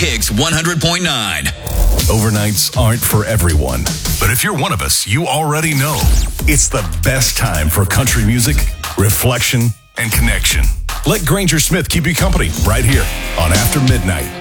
Kicks 100.9. Overnights aren't for everyone, but if you're one of us, you already know it's the best time for country music, reflection, and connection. Let Granger Smith keep you company right here on After Midnight.